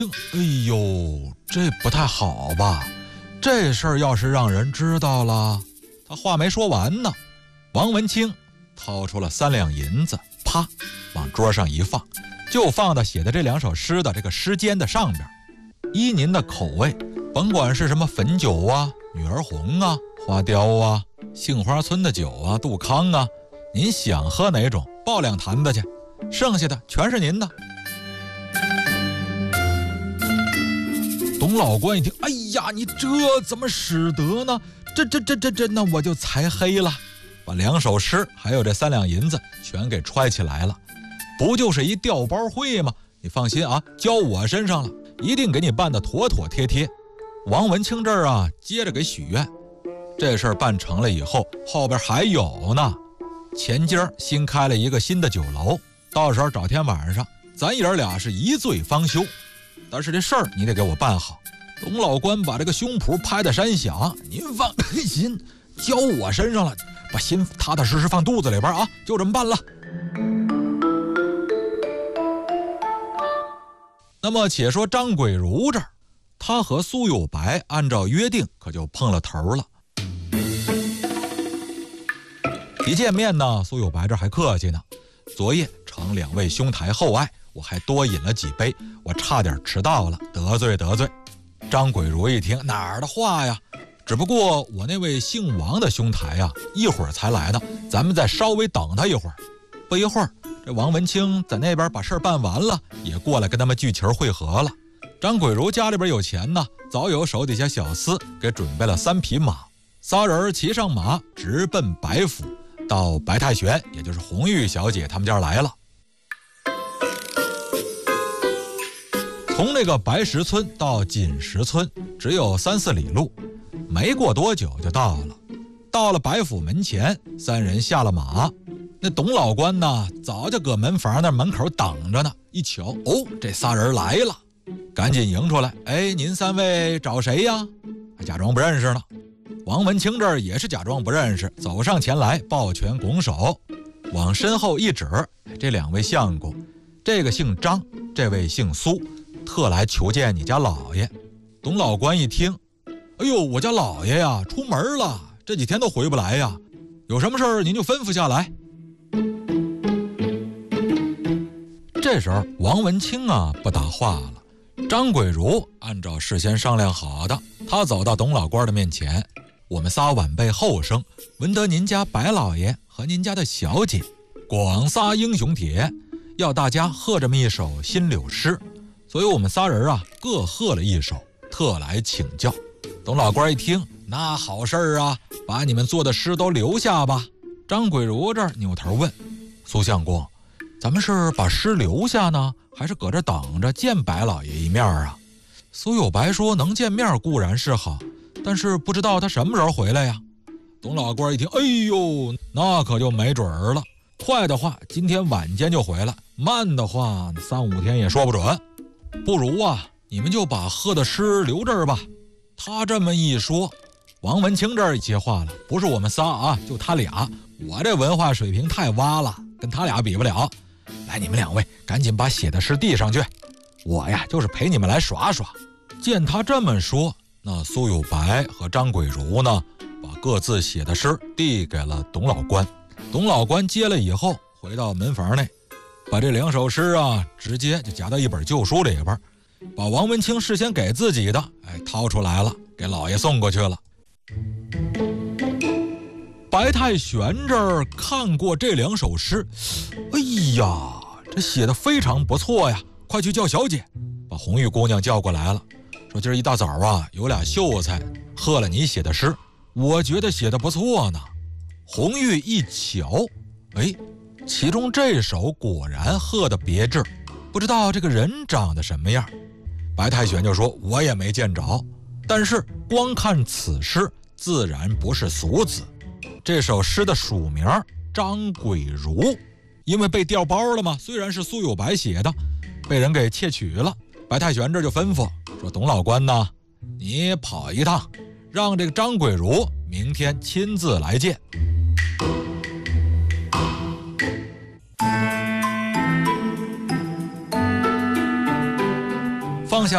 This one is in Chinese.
哎呦，这不太好吧？这事儿要是让人知道了，他话没说完呢，王文清掏出了3两银子，啪，往桌上一放，就放到写的这2首诗的这个诗笺的上边。依您的口味，甭管是什么汾酒啊、女儿红啊、花雕啊、杏花村的酒啊、杜康啊，您想喝哪种，抱2坛子去，剩下的全是您的。董老官一听，哎呀，你这怎么使得呢？这，那我就财黑了，把2首诗还有这3两银子全给揣起来了。不就是一调包会吗？你放心啊，交我身上了，一定给你办得妥妥帖帖。王文清这儿啊，接着给许愿，这事儿办成了以后，后边还有呢。前街新开了一个新的酒楼，到时候找天晚上，咱爷俩是一醉方休。但是这事儿你得给我办好。董老官把这个胸脯拍得山响，您放心，交我身上了，把心踏踏实实放肚子里边啊，就这么办了。那么且说张鬼如这儿，他和苏有白按照约定可就碰了头了。一见面呢，苏有白这还客气呢，昨夜承2位兄台厚爱，我还多饮了几杯，我差点迟到了，得罪。张鬼如一听，哪儿的话呀，只不过我那位姓王的兄台啊，一会儿才来呢，咱们再稍微等他一会儿。不一会儿，这王文清在那边把事儿办完了，也过来跟他们聚齐会合了。张鬼如家里边有钱呢，早有手底下小厮给准备了3匹马，3人骑上马直奔白府，到白太玄也就是红玉小姐他们家来了。从那个白石村到锦石村只有3、4里路，没过多久就到了。到了白府门前，3人下了马，那董老官呢早就搁门房那门口等着呢。一瞧，哦，这3人来了，赶紧迎出来。哎，您3位找谁呀？还假装不认识呢。王文清这儿也是假装不认识，走上前来，抱拳拱手，往身后一指，这2位相公，这个姓张，这位姓苏，特来求见你家老爷。董老官一听，哎呦，我家老爷呀，出门了，这几天都回不来呀，有什么事儿您就吩咐下来。这时候王文清啊不答话了。张鬼如按照事先商量好的，他走到董老官的面前，我们仨晚辈后生闻得您家白老爷和您家的小姐广撒英雄帖，要大家贺这么一首新柳诗，所以我们3人啊各贺了1首，特来请教。董老官一听，那好事儿啊，把你们做的诗都留下吧。张鬼如这儿扭头问苏相公，咱们是把诗留下呢，还是搁这等着见白老爷一面啊？苏有白说，能见面固然是好，但是不知道他什么时候回来呀。董老官一听，哎呦，那可就没准儿了，快的话今天晚间就回来，慢的话3、5天也说不准。不如啊，你们就把贺的诗留这儿吧。他这么一说，王文清这儿接话了，不是我们仨啊，就他俩，我这文化水平太洼了，跟他俩比不了。来，你们2位赶紧把写的诗递上去，我呀就是陪你们来耍耍。见他这么说，那苏有白和张鬼如呢，把各自写的诗递给了董老官。董老官接了以后，回到门房内，把这2首诗啊直接就夹到一本旧书里边，把王文清事先给自己的掏出来了，给老爷送过去了。白太玄这儿看过这2首诗，哎呀，这写的非常不错呀，快去叫小姐。把红玉姑娘叫过来了，说今儿一大早啊，有俩秀才贺了你写的诗，我觉得写的不错呢。红玉一瞧，哎，其中这首果然贺的别致，不知道这个人长得什么样。白太玄就说，我也没见着，但是光看此诗自然不是俗子。这首诗的署名张鬼如，因为被调包了嘛，虽然是苏有白写的，被人给窃取了。白太玄这就吩咐说，董老官呢，你跑一趟，让这个张鬼如明天亲自来见。